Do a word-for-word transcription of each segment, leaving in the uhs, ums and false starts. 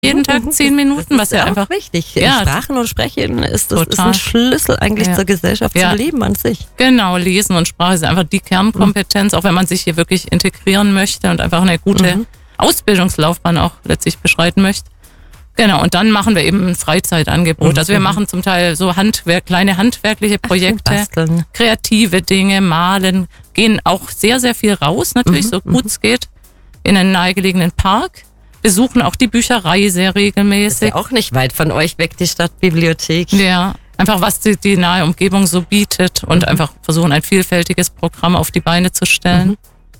jeden Tag zehn Minuten, was ja einfach wichtig. Ja, Sprachen und Sprechen ist, das ist total. ein Schlüssel eigentlich Ja. zur Gesellschaft, Ja. zum Leben an sich. Genau, Lesen und Sprache ist einfach die Kernkompetenz, auch wenn man sich hier wirklich integrieren möchte und einfach eine gute Mhm. Ausbildungslaufbahn auch letztlich beschreiten möchte. Genau, und dann machen wir eben ein Freizeitangebot. Mhm. Also wir machen zum Teil so Handwerk, kleine handwerkliche Projekte, Basteln. kreative Dinge, malen, gehen auch sehr, sehr viel raus, natürlich, Mhm. so gut es geht, in einen nahegelegenen Park, besuchen auch die Bücherei sehr Ist regelmäßig. ja auch nicht weit von euch weg, die Stadtbibliothek. Ja, einfach was die, die nahe Umgebung so bietet und einfach versuchen, ein vielfältiges Programm auf die Beine zu stellen.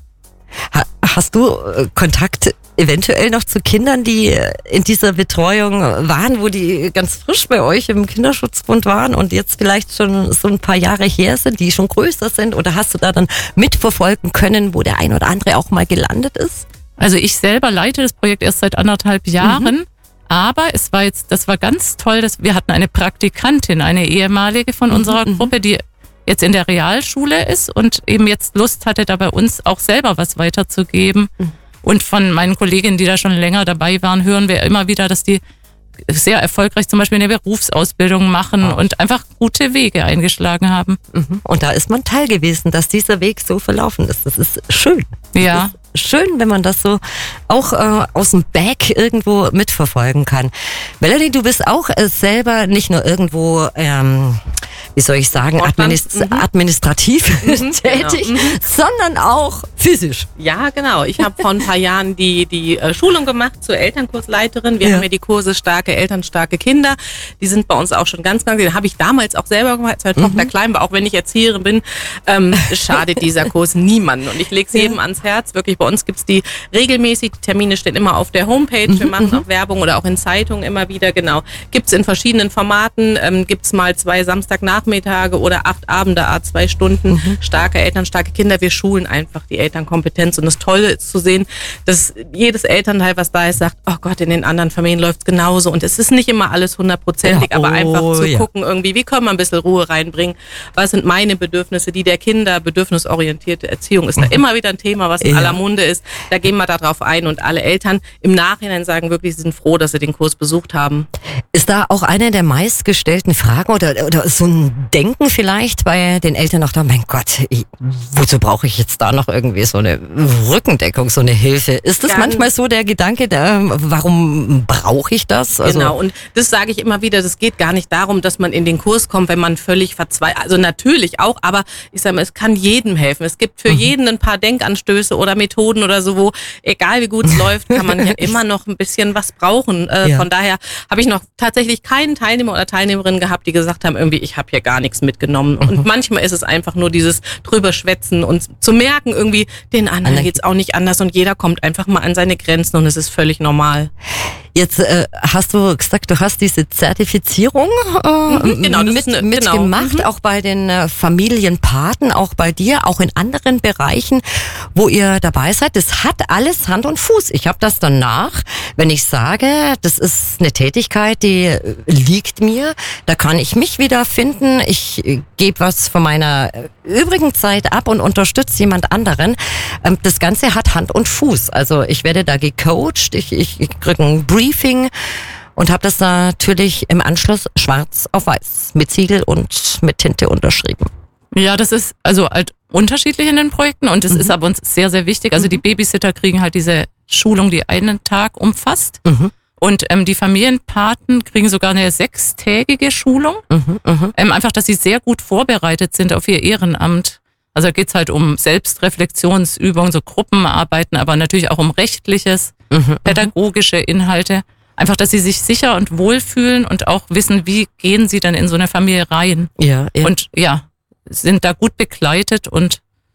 Ha- Hast du äh, Kontakt eventuell noch zu Kindern, die äh, in dieser Betreuung waren, wo die ganz frisch bei euch im Kinderschutzbund waren und jetzt vielleicht schon so ein paar Jahre her sind, die schon größer sind? Oder hast du da dann mitverfolgen können, wo der ein oder andere auch mal gelandet ist? Also ich selber leite das Projekt erst seit anderthalb Jahren, aber es war jetzt, das war ganz toll, dass wir hatten eine Praktikantin, eine ehemalige von unserer Gruppe, die jetzt in der Realschule ist und eben jetzt Lust hatte, da bei uns auch selber was weiterzugeben. Und von meinen Kolleginnen, die da schon länger dabei waren, hören wir immer wieder, dass die sehr erfolgreich zum Beispiel eine Berufsausbildung machen und einfach gute Wege eingeschlagen haben. Mhm. Und da ist man Teil gewesen, dass dieser Weg so verlaufen ist. Das ist schön. Ja. Schön, wenn man das so auch äh, aus dem Back irgendwo mitverfolgen kann. Melanie, du bist auch äh, selber nicht nur irgendwo, ähm, wie soll ich sagen, Sportmann. administ Mhm. administrativ tätig, genau. Mhm. sondern auch physisch. Ja, genau. Ich habe vor ein paar Jahren die, die äh, Schulung gemacht zur Elternkursleiterin. Wir Ja. haben ja die Kurse Starke Eltern, starke Kinder. Die sind bei uns auch schon ganz, ganz, den habe ich damals auch selber gemacht, als meine Tochter klein war, auch wenn ich Erzieherin bin, ähm, schadet dieser Kurs niemandem. Und ich lege es jedem ans Herz. Wirklich, bei uns gibt's die regelmäßig, die Termine stehen immer auf der Homepage. Wir machen auch Werbung oder auch in Zeitungen immer wieder, genau. Gibt's in verschiedenen Formaten, ähm, gibt's mal zwei Samstagnachmittage oder acht Abende, a zwei Stunden. Starke Eltern, starke Kinder. Wir schulen einfach die Elternkompetenz. Und das Tolle ist zu sehen, dass jedes Elternteil, was da ist, sagt, oh Gott, in den anderen Familien läuft's genauso. Und es ist nicht immer alles hundertprozentig, Ja, aber oh, einfach zu ja. gucken, irgendwie, wie können wir ein bisschen Ruhe reinbringen? Was sind meine Bedürfnisse, die der Kinder? Bedürfnisorientierte Erziehung ist da immer wieder ein Thema, was in Ja. aller Munde ist. Da gehen wir da drauf ein und alle Eltern im Nachhinein sagen wirklich, sie sind froh, dass sie den Kurs besucht haben. Ist da auch eine der meistgestellten Fragen oder, oder so ein Denken vielleicht bei den Eltern noch da, mein Gott, ich, wozu brauche ich jetzt da noch irgendwie so eine Rückendeckung, so eine Hilfe? Ist das Ganz- manchmal so der Gedanke, der, warum brauche ich das? Also, Genau, und das sage ich immer wieder, das geht gar nicht darum, dass man in den Kurs kommt, wenn man völlig verzweifelt, also natürlich auch, aber ich sage mal, es kann jedem helfen. Es gibt für jeden ein paar Denkanstöße oder Methoden oder so, wo, egal wie gut es läuft, kann man ja immer noch ein bisschen was brauchen. Äh, Ja. Von daher habe ich noch tatsächlich keinen Teilnehmer oder Teilnehmerin gehabt, die gesagt haben, irgendwie, ich habe hier gar nichts mitgenommen. Und manchmal ist es einfach nur dieses drüber schwätzen und zu merken, irgendwie, den anderen Anderen- geht's auch nicht anders und jeder kommt einfach mal an seine Grenzen und es ist völlig normal. Jetzt äh, hast du gesagt, du hast diese Zertifizierung äh, genau, das mit, ist eine- mitgemacht, genau, mhm. auch bei den äh, Familienpaten, auch bei dir, auch in anderen Bereichen, wo ihr dabei seid. Das hat alles Hand und Fuß. Ich habe das danach, wenn ich sage, das ist eine Tätigkeit, die äh, liegt mir, da kann ich mich wiederfinden. Ich äh, gebe was von meiner äh, übrigen Zeit ab und unterstütze jemand anderen. Ähm, das Ganze hat Hand und Fuß. Also ich werde da gecoacht, ich, ich, ich kriege ein Briefing und habe das natürlich im Anschluss schwarz auf weiß mit Siegel und mit Tinte unterschrieben. Ja, das ist also halt unterschiedlich in den Projekten und es ist aber uns sehr, sehr wichtig. Also die Babysitter kriegen halt diese Schulung, die einen Tag umfasst. Mhm. Und ähm, die Familienpaten kriegen sogar eine sechstägige Schulung. Mhm, mhm. Ähm, einfach, dass sie sehr gut vorbereitet sind auf ihr Ehrenamt. Also da geht's halt um Selbstreflexionsübungen, so Gruppenarbeiten, aber natürlich auch um rechtliches, Mhm. pädagogische Inhalte. Einfach, dass sie sich sicher und wohl fühlen und auch wissen, wie gehen sie dann in so eine Familie rein. Ja, ja. Und ja, sind da gut begleitet und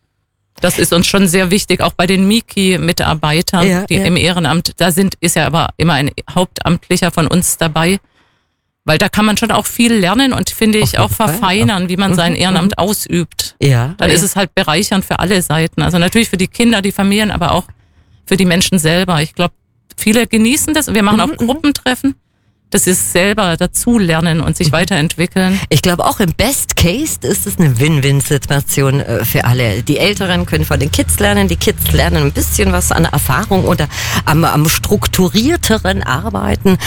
das ist uns schon sehr wichtig, auch bei den Miki-Mitarbeitern, Ja, die ja. im Ehrenamt, da sind, ist ja aber immer ein Hauptamtlicher von uns dabei, weil da kann man schon auch viel lernen und finde ich Auf auch jeden Fall. verfeinern, wie man sein Mhm, Ehrenamt ausübt. ja, Dann ja. ist es halt bereichernd für alle Seiten. Also natürlich für die Kinder, die Familien, aber auch für die Menschen selber. Ich glaube, viele genießen das. Wir machen auch Gruppentreffen. das ist selber dazulernen und sich weiterentwickeln. Ich glaube auch im Best Case ist es eine Win-Win-Situation äh, für alle. Die Älteren können von den Kids lernen, die Kids lernen ein bisschen was an Erfahrung oder am, am strukturierteren Arbeiten